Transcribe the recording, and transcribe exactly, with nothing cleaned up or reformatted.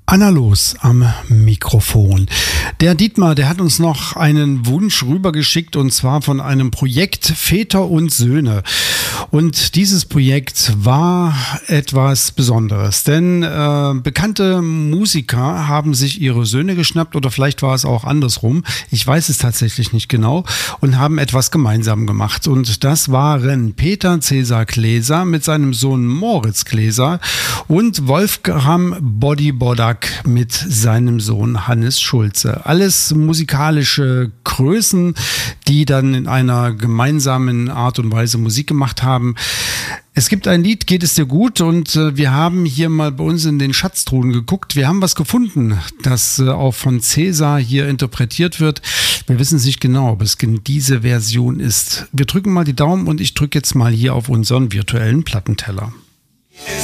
Anna Loos am Mikrofon. Der Dietmar, der hat uns noch einen Wunsch rübergeschickt, und zwar von einem Projekt Väter und Söhne. Und dieses Projekt war etwas Besonderes, denn äh, bekannte Musiker haben sich ihre Söhne geschnappt, oder vielleicht war es auch andersrum, ich weiß es tatsächlich nicht genau, und haben etwas gemeinsam gemacht. Und das waren Peter Cäsar Gläser mit seinem Sohn Moritz Gläser und Wolfram Body Bodak mit seinem Sohn Hannes Schulze. Alles musikalische Größen, die dann in einer gemeinsamen Art und Weise Musik gemacht haben. Es gibt ein Lied, Geht es dir gut? Und äh, wir haben hier mal bei uns in den Schatztruhen geguckt. Wir haben was gefunden, das äh, auch von Cäsar hier interpretiert wird. Wir wissen es nicht genau, ob es diese Version ist. Wir drücken mal die Daumen und ich drücke jetzt mal hier auf unseren virtuellen Plattenteller.